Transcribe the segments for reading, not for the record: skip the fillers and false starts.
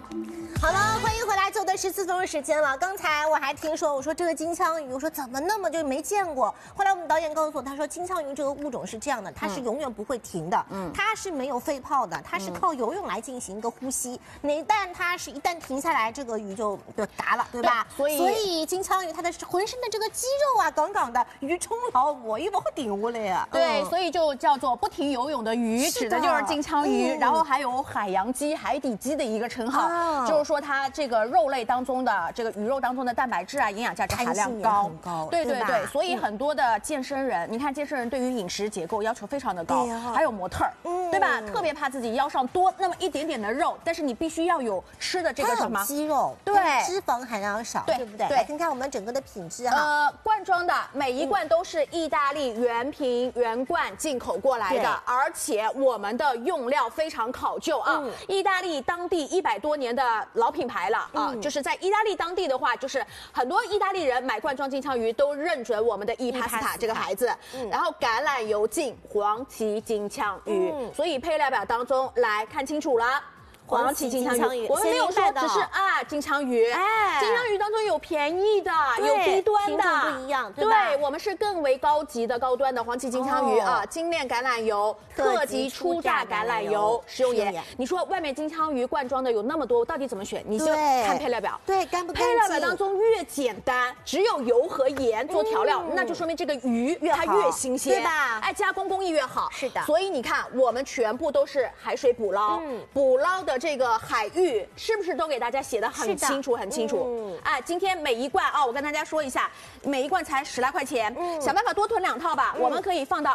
好了，欢迎回来，就的14分钟时间了。刚才我还听说，我说这个金枪鱼，我说怎么那么就没见过？后来我们导演告诉我，他说金枪鱼这个物种是这样的，它是永远不会停的，它是没有肺泡的，它是靠游泳来进行一个呼吸。一旦停下来，这个鱼就嘎了，对吧？所以金枪鱼它的浑身的这个肌肉啊，杠杠的，鱼冲老我一把顶过来呀。 对，所以就叫做不停游泳的鱼，指的就是金枪鱼。然后还有海洋鸡、海底鸡的一个称号，就是说它这个肉类当中的这个鱼肉当中的蛋白质啊，营养价值含量高。对对对，所以很多的健身人，你看健身人对于饮食结构要求非常的高，还有模特儿，对吧？特别怕自己腰上多那么一点点的肉，但是你必须要有吃的这个什么肌肉， 对， 脂肪含量少，对不对？来看看我们整个的品质哈。 罐装的每一罐都是意大利原瓶原罐进口过来的，而且我们的用料非常考究啊，意大利当地100多年的老品牌了啊，就是在意大利当地的话，就是很多意大利人买罐装金枪鱼都认准我们的伊帕斯塔这个牌子，然后橄榄油浸黄鳍金枪鱼，所以配料表当中来看清楚了。黄鳍金枪鱼，我们没有说只是金枪鱼，金枪鱼当中有便宜的，有低端的， 品种不一样，对吧？ 对，我们是更为高级的、高端的黄鳍金枪鱼啊，精炼橄榄油、特级初榨橄榄油、食用盐。你说外面金枪鱼罐装的有那么多，到底怎么选？你就看配料表， 对，干不干净？ 配料表当中越简单，只有油和盐做调料，那就说明这个鱼它越新鲜， 对吧？ 哎，加工工艺越好， 是的。 所以你看，我们全部都是海水捕捞，捕捞的这个海域是不是都给大家写的很清楚？很清楚。哎，今天每一罐啊，我跟大家说一下，每一罐才10来块钱，想办法多囤2套吧。我们可以放到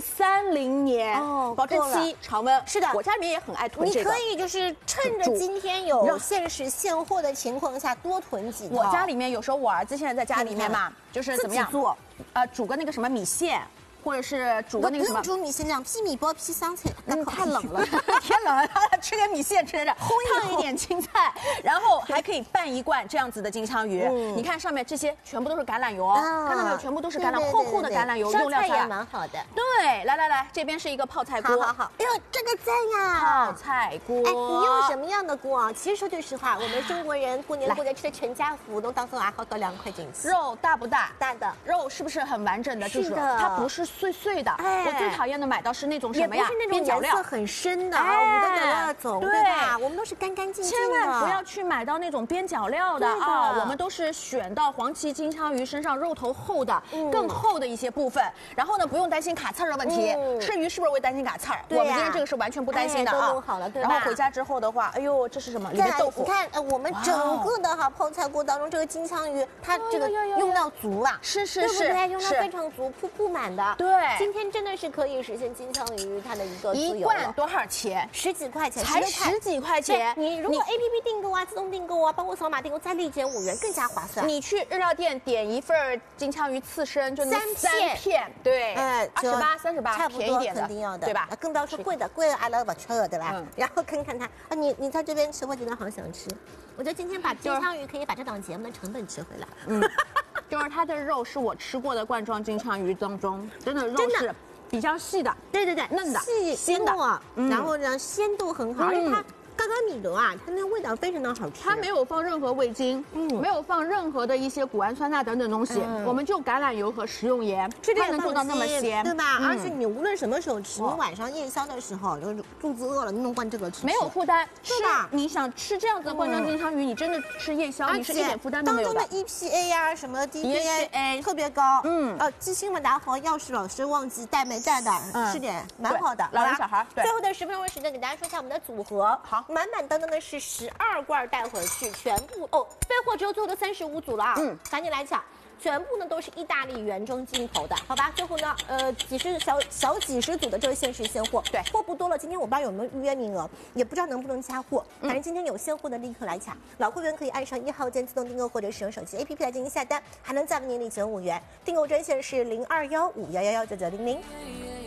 2030年，保质期常温。 是的， 我家里面也很爱囤这个。 你可以就是趁着今天有限时现货的情况下多囤几套。 我家里面有时候我儿子现在在家里面嘛，就是怎么样做？ 煮个那个什么米线。或者是煮个那个什么， 煮米线这样劈米包、劈香菜， 那太冷了，天冷了，吃点米线，吃点烫一点青菜，然后还可以拌一罐这样子的金枪鱼。你看上面这些全部都是橄榄油哦，看到没有？全部都是橄榄，厚厚的橄榄油，用料也蛮好的。 对，来，这边是一个泡菜锅， 好，哎呦，这个赞呀！ 泡菜锅，哎， 你用什么样的锅啊？其实说句实话，我们中国人过年过节吃的全家福，都当做好搞2块钱。 肉大不大？ 大的。 肉是不是很完整的？ 是的， 它不是碎碎的。我最讨厌的买到是那种什么呀？ 也不是那种颜色很深的，对吧？我们都是干干净净的。 千万不要去买到那种边角料的啊！我们都是选到黄鳍金枪鱼身上肉头厚的、更厚的一些部分。然后呢，不用担心卡刺儿的问题。吃鱼是不是会担心卡刺儿？我们今天这个是完全不担心的啊。 都弄好了，对吧？ 然后回家之后的话，哎呦，这是什么？里面豆腐。 你看，我们整个的泡菜锅当中，这个金枪鱼它这个用料足啊， 是， 对不对？用料非常足，铺满的。 对， 今天真的是可以实现金枪鱼它的一个一罐多少钱 ？10几块钱， 才10几块钱。 你如果 APP 订购啊、自动订购啊，包括扫码订购，再立减5元，更加划算。 你去日料店点一份金枪鱼刺身，就3片，对，28、38， 差不多，肯定要的，对吧？更不要说贵的，I love 不吃了，对吧？然后看看它啊，你在这边吃，我觉得好想吃。我觉得今天把金枪鱼可以把这档节目的成本吃回来。 就是它的肉是我吃过的罐装金枪鱼当中，真的肉是比较细的， 对， 嫩的、 鲜的，然后呢鲜度很好，而且它嘎嘎米德啊，它那味道非常的好吃。 它没有放任何味精，没有放任何的一些谷氨酸钠等等东西，我们就橄榄油和食用盐，它能做到那么鲜， 对吧？而且你无论什么时候吃，你晚上夜宵的时候，肚子饿了，你弄罐这个吃， 没有负担， 对吧？ 你想吃这样子的罐装金枪鱼，你真的吃夜宵，你是一点负担都没有的。 当中的 EPA 呀，什么 DHA 特别高，记性嘛打好，要是老是忘记带没带的，吃点蛮好的。 老人小孩， 最后的10分钟时间，给大家说一下我们的组合，好，满满当当的是12罐带回去，全部备货只有最后的35组了啊，赶紧来抢！全部呢都是意大利原装进口的，好吧？最后呢，小几十组的这个限时现货，对，货不多了。今天我不知道有没有预约名额，也不知道能不能加货，反正今天有现货的立刻来抢。老会员可以按上1号键自动订购，或者使用手机 APP 来进行下单，还能再为您立减5元。订购专线是0215119900。